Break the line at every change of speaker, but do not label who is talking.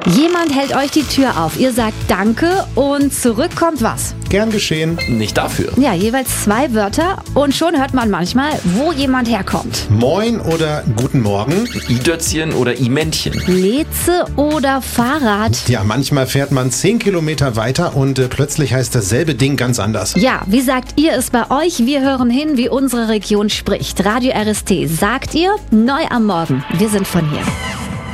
Jemand hält euch die Tür auf, ihr sagt Danke und zurück kommt was?
Gern geschehen.
Nicht dafür.
Ja, jeweils 2 Wörter und schon hört man manchmal, wo jemand herkommt.
Moin oder guten Morgen.
I-Dötzchen oder I-Männchen.
Leze oder Fahrrad.
Ja, manchmal fährt man 10 Kilometer weiter und plötzlich heißt dasselbe Ding ganz anders.
Ja, wie sagt ihr es bei euch? Wir hören hin, wie unsere Region spricht. Radio RST sagt ihr, neu am Morgen. Wir sind von hier.